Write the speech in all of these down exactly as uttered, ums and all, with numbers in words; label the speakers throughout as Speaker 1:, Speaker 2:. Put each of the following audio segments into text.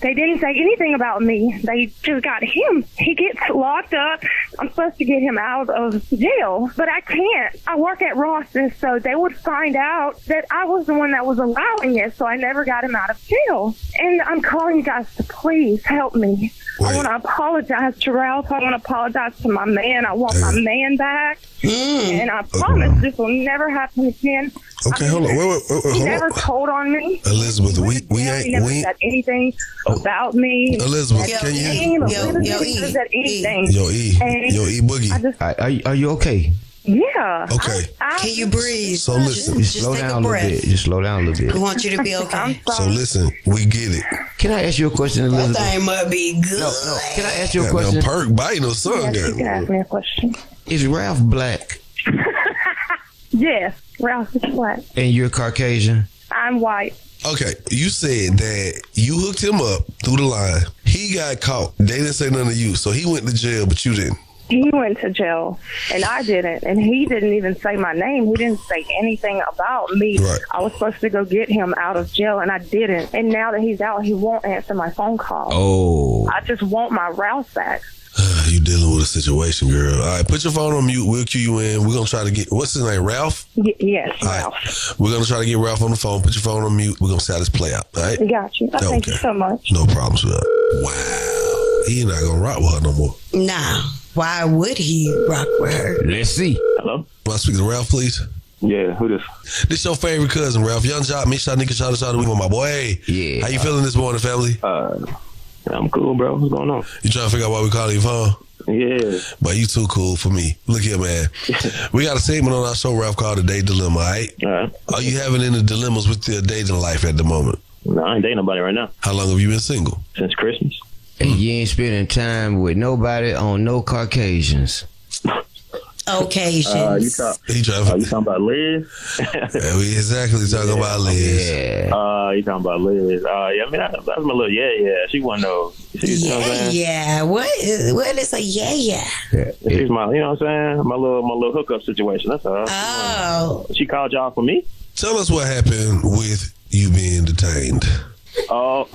Speaker 1: They didn't say anything about me. They just got him. He gets locked up. I'm supposed to get him out of jail, but I can't. I work at Ross's, so they would find out that I was the one that was allowing it, so I never got him out of jail. And I'm calling you guys to please help me. Wait. I want to apologize to Ralph. I want to apologize to my man. I want my man back. Mm. And I promise okay. this will never happen again.
Speaker 2: Okay, I mean, hold on. Wait, wait, wait, wait,
Speaker 1: he
Speaker 2: hold
Speaker 1: never
Speaker 2: on.
Speaker 1: told on me.
Speaker 2: Elizabeth, we we ain't
Speaker 1: he never
Speaker 2: we
Speaker 1: said anything about me.
Speaker 2: Elizabeth,
Speaker 1: yo,
Speaker 2: can you?
Speaker 1: Yo, yo,
Speaker 3: yo,
Speaker 1: he never said anything.
Speaker 2: Yo, E,
Speaker 1: and
Speaker 2: yo, E Boogie.
Speaker 1: Just,
Speaker 4: are, you, are you okay?
Speaker 1: Yeah.
Speaker 2: Okay.
Speaker 1: I, I,
Speaker 3: can you breathe?
Speaker 2: So listen,
Speaker 3: just,
Speaker 4: just slow
Speaker 3: just
Speaker 4: down a, a little bit. Just slow down a little bit.
Speaker 3: We want you to be okay.
Speaker 2: So listen, we get it.
Speaker 4: Can I ask you a question, Elizabeth?
Speaker 3: That thing might be good.
Speaker 4: No, no. Can I ask you a
Speaker 2: Got
Speaker 4: question?
Speaker 2: Perk biting or something.
Speaker 1: Yes, you can ask me a question.
Speaker 4: Is Ralph black?
Speaker 1: Yes, Ralph is black.
Speaker 4: And you're Caucasian?
Speaker 1: I'm white.
Speaker 2: Okay, you said that you hooked him up through the line. He got caught. They didn't say nothing to you, so he went to jail, but you didn't.
Speaker 1: He went to jail, and I didn't. And he didn't even say my name. He didn't say anything about me.
Speaker 2: Right.
Speaker 1: I was supposed to go get him out of jail, and I didn't. And now that he's out, he won't answer my phone call.
Speaker 4: Oh.
Speaker 1: I just want my Ralph back.
Speaker 2: You dealing with a situation, girl. All right, put your phone on mute. We'll cue you in. We're going to try to get, what's his name, Ralph?
Speaker 1: Y- yes,
Speaker 2: all
Speaker 1: Ralph.
Speaker 2: Right. We're going to try to get Ralph on the phone. Put your phone on mute. We're going to see how this play out, all right?
Speaker 1: Got you. Okay. Thank you so much.
Speaker 2: No problems with that. Wow. He's not going to rock with her no more.
Speaker 3: Nah. Why would he rock with her?
Speaker 4: Let's see.
Speaker 5: Hello?
Speaker 2: Want to speak to Ralph, please?
Speaker 5: Yeah, who this?
Speaker 2: This your favorite cousin, Ralph. Young Job, me, Shanika, Shada, Shada, we with my boy.
Speaker 4: Yeah.
Speaker 2: How you feeling this morning, family?
Speaker 5: Uh, I'm cool, bro. What's going on?
Speaker 2: You trying to figure out why we calling your phone?
Speaker 5: Yeah.
Speaker 2: But you too cool for me. Look here, man. We got a segment on our show, Ralph, called The Date Dilemma, all right?
Speaker 5: All right.
Speaker 2: Are you having any dilemmas with your dating life at the moment?
Speaker 5: No, I ain't dating nobody right now.
Speaker 2: How long have you been single?
Speaker 5: Since Christmas.
Speaker 4: And you ain't spending time with nobody on no Caucasians.
Speaker 3: Occasions.
Speaker 5: Uh, you, talk,
Speaker 2: He trying
Speaker 5: uh, you talking about Liz?
Speaker 2: Yeah, we exactly talking
Speaker 5: Yeah.
Speaker 2: about Liz.
Speaker 4: Yeah.
Speaker 5: Uh, you talking about Liz? Uh, yeah, I mean, that, that was my little yeah, yeah. She wasn't no. She, you know what I'm
Speaker 3: Yeah,
Speaker 5: saying?
Speaker 3: yeah. What is, what is a yeah, yeah?
Speaker 4: yeah.
Speaker 5: She's my, you know what I'm saying? My little, my little hookup situation. That's all.
Speaker 3: Oh.
Speaker 5: She called y'all for me.
Speaker 2: Tell us what happened with you being detained.
Speaker 5: Oh.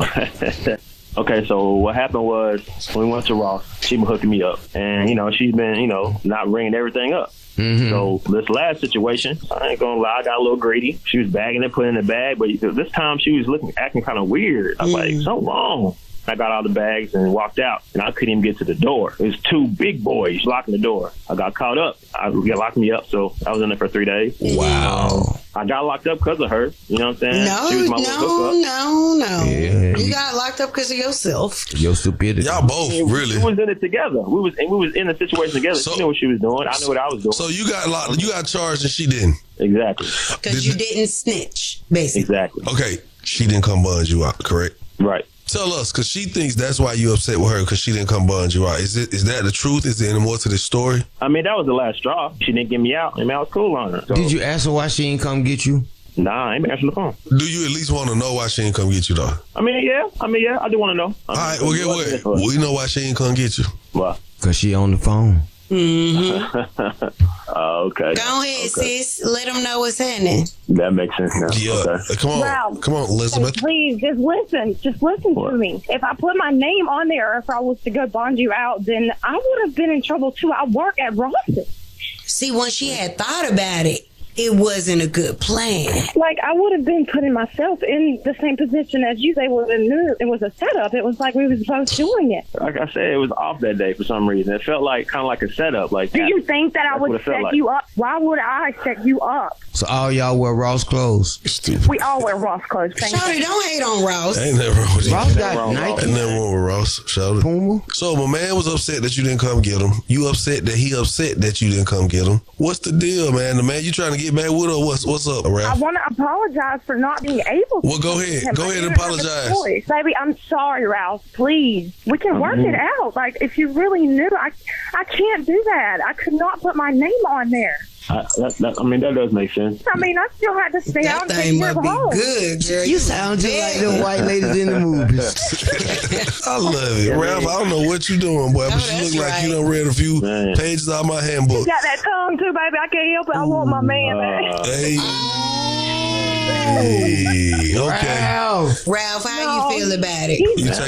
Speaker 5: Okay, so what happened was when we went to Ross, she been hooking me up, and you know she's been, you know, not ringing everything up.
Speaker 4: Mm-hmm.
Speaker 5: So this last situation, I ain't gonna lie, I got a little greedy. She was bagging it, putting it in the bag, but this time she was looking, acting kind of weird. I was
Speaker 3: Mm.
Speaker 5: like, something wrong. I got all the bags and walked out, and I couldn't even get to the door. It was two big boys locking the door. I got caught up. I got locked me up, so I was in there for three days.
Speaker 4: Wow.
Speaker 5: I got locked up because of her. You know what I'm saying?
Speaker 3: No,
Speaker 5: she was my
Speaker 3: no,
Speaker 5: little hookup.
Speaker 3: no, no.
Speaker 4: Yeah.
Speaker 3: You got locked up because of yourself.
Speaker 4: Your stupidity.
Speaker 2: Y'all both, really.
Speaker 5: We was in it together. We was and we was in the situation together.
Speaker 2: So-
Speaker 5: she knew what she was doing. I knew what I was doing.
Speaker 2: So you got locked, you got charged and she didn't.
Speaker 5: Exactly.
Speaker 3: Because you didn't snitch, basically.
Speaker 5: Exactly.
Speaker 2: Okay, she didn't come bond you out, correct?
Speaker 5: Right.
Speaker 2: Tell us, because she thinks that's why you upset with her, because she didn't come bond you out. Is it? Is that the truth? Is there any more to this story?
Speaker 5: I mean, that was the last straw. She didn't get me out. I mean, I was cool on her. So,
Speaker 4: Did you ask her why she didn't come get you?
Speaker 5: Nah, I ain't been answering the phone.
Speaker 2: Do you at least want to know why she didn't come get you, though?
Speaker 5: I mean, yeah. I mean, yeah. I do want to know. I
Speaker 2: All
Speaker 5: mean,
Speaker 2: right, well, get what? We know why she didn't come get you.
Speaker 5: Well,
Speaker 4: Because she on the phone.
Speaker 3: Mm-hmm.
Speaker 5: uh, okay.
Speaker 3: Go ahead,
Speaker 5: Okay.
Speaker 3: sis. Let them know what's happening.
Speaker 5: That makes sense now.
Speaker 2: Yeah.
Speaker 5: Okay.
Speaker 2: Uh, Come on.
Speaker 1: Ralph.
Speaker 2: Come on, Elizabeth.
Speaker 1: Hey, please, just listen. Just listen
Speaker 5: What?
Speaker 1: to me. If I put my name on there, or if I was to go bond you out, then I would have been in trouble too. I work at Ross's.
Speaker 3: See, when she had thought about it, it wasn't a good plan.
Speaker 1: Like, I would have been putting myself in the same position as you. They would have knew it was a setup. It was like we was both doing it.
Speaker 5: Like I said, it was off that day for some reason. It felt like kind of like a setup. Like,
Speaker 1: Do you think that I
Speaker 5: That's
Speaker 1: would
Speaker 5: what it felt
Speaker 1: set
Speaker 5: like.
Speaker 1: you up? Why would I set you up?
Speaker 4: So all y'all wear Ross clothes.
Speaker 1: We all wear Ross clothes. Thank you.
Speaker 3: Shawty, don't hate on Ross.
Speaker 2: Ain't nothing wrong with you.
Speaker 4: Ross got
Speaker 5: wrong,
Speaker 4: Nike.
Speaker 2: Ain't nothing wrong with Ross. Shout it.
Speaker 4: Puma.
Speaker 2: So my man was upset that you didn't come get him. You upset that he upset that you didn't come get him. What's the deal, man? The man you trying to get back with her? What's what's up,
Speaker 1: I
Speaker 2: Ralph?
Speaker 1: want to apologize for not being able to.
Speaker 2: Well, go ahead.
Speaker 1: him.
Speaker 2: Go
Speaker 1: I
Speaker 2: ahead and
Speaker 1: didn't have a
Speaker 2: apologize.
Speaker 1: choice. Baby, I'm sorry, Ralph. Please. We can work it out. Like, if you really knew, I, I can't do that. I could not put my name on there.
Speaker 5: I, that, that, I mean, that does make sense.
Speaker 1: I mean, I still had to stay out
Speaker 3: That
Speaker 1: and
Speaker 3: thing
Speaker 1: take care
Speaker 3: must
Speaker 1: of
Speaker 3: be
Speaker 1: home.
Speaker 3: good, girl.
Speaker 4: You sound just like them white ladies in the movies.
Speaker 2: I love it, Ralph. I don't know what you doing, boy,
Speaker 3: No,
Speaker 2: but you
Speaker 3: that's
Speaker 2: look like you
Speaker 3: right.
Speaker 2: done read a few
Speaker 5: Man.
Speaker 2: pages out of my handbook.
Speaker 1: Got that tongue, too, baby. I can't help it. I want my man back.
Speaker 5: Uh,
Speaker 2: Hey. Hey. Okay.
Speaker 4: Ralph.
Speaker 3: Ralph, how
Speaker 1: No.
Speaker 3: you feel about it?
Speaker 1: He's
Speaker 2: You take